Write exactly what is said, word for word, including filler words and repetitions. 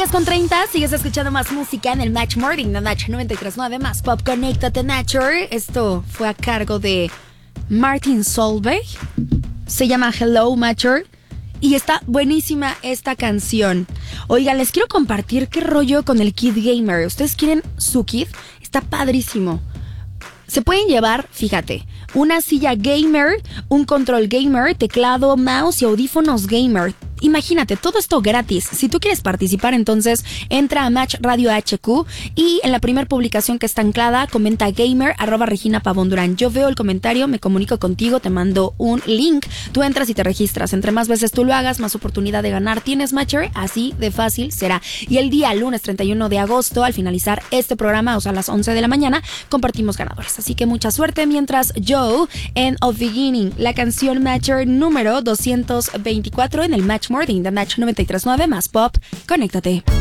las con treinta, sigues escuchando más música en el Match Morning de Match noventa y tres punto nueve más Pop. Conéctate Nature. Esto fue a cargo de Martin Solveig. Se llama Hello Matcher. Y está buenísima esta canción. Oigan, les quiero compartir qué rollo con el Kid Gamer. ¿Ustedes quieren su kit? Está padrísimo. Se pueden llevar, fíjate, una silla gamer, un control gamer, teclado, mouse y audífonos gamer. Imagínate, todo esto gratis. Si tú quieres participar, entonces entra a Match Radio H Q y en la primera publicación que está anclada, comenta gamer, arroba Regina Pavón Durán. Yo veo el comentario, me comunico contigo, te mando un link, tú entras y te registras. Entre más veces tú lo hagas, más oportunidad de ganar tienes, Matcher, así de fácil será. Y el día lunes treinta y uno de agosto, al finalizar este programa, o sea, a las once de la mañana, compartimos ganadores. Así que mucha suerte. Mientras Joe en Of Beginning, la canción Matcher número doscientos veinticuatro en el Match Morning de Match noventa y tres punto nueve más Pop. Conéctate.